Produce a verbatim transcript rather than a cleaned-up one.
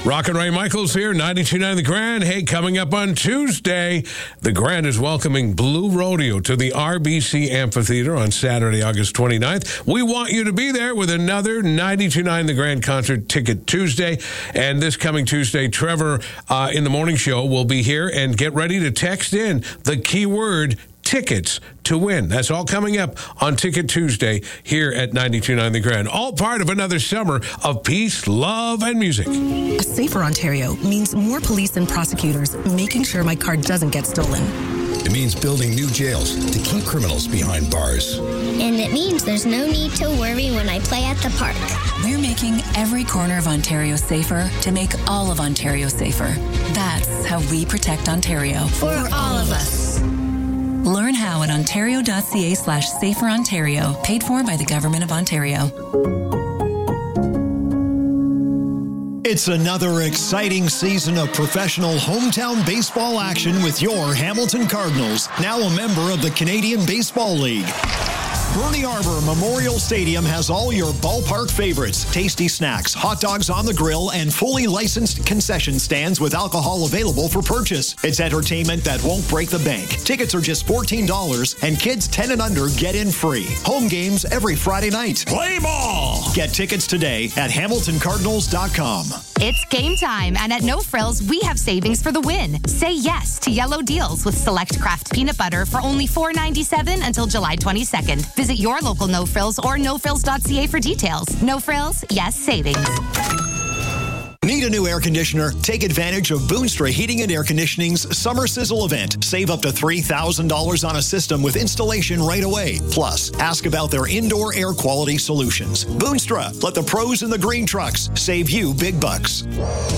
Rockin' Ray Michaels here, ninety-two point nine The Grand. Hey, coming up on Tuesday, The Grand is welcoming Blue Rodeo to the R B C Amphitheater on Saturday, August twenty-ninth. We want you to be there with another ninety-two point nine The Grand concert ticket Tuesday. And this coming Tuesday, Trevor uh, in the morning show will be here, and get ready to text in the keyword tickets to win. That's all coming up on Ticket Tuesday here at ninety-two point nine The Grand. All part of another summer of peace, love, and music. A safer Ontario means more police and prosecutors making sure my car doesn't get stolen. It means building new jails to keep criminals behind bars. And it means there's no need to worry when I play at the park. We're making every corner of Ontario safer to make all of Ontario safer. That's how we protect Ontario. For all of us. Learn how at ontario.ca slash safer Ontario, paid for by the Government of Ontario. It's another exciting season of professional hometown baseball action with your Hamilton Cardinals, now a member of the Canadian Baseball League. Bernie Arbor Memorial Stadium has all your ballpark favorites, tasty snacks, hot dogs on the grill, and fully licensed concession stands with alcohol available for purchase. It's entertainment that won't break the bank. Tickets are just fourteen dollars, and kids ten and under get in free. Home games every Friday night. Play ball! Get tickets today at hamilton cardinals dot com. It's game time, and at No Frills, we have savings for the win. Say yes to yellow deals with select Kraft peanut butter for only four ninety-seven until July twenty-second. Visit your local No Frills or no frills dot c a for details. No Frills, yes savings. Need a new air conditioner? Take advantage of Boonstra Heating and Air Conditioning's Summer Sizzle event. Save up to three thousand dollars on a system with installation right away. Plus, ask about their indoor air quality solutions. Boonstra, let the pros in the green trucks save you big bucks.